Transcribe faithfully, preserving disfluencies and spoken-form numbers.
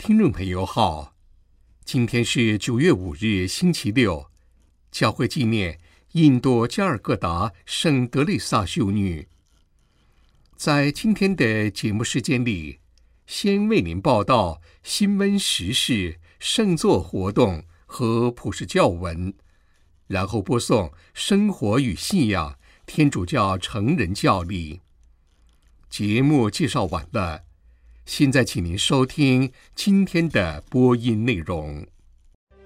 听众朋友好，今天是九月五日，星期六，教会纪念印度加尔各答圣德蕾莎修女。在今天的节目时间里，先为您报道新闻时事、圣座活动和普世教文，然后播送生活与信仰天主教成人教理。节目介绍完了，现在请您收听今天的播音内容。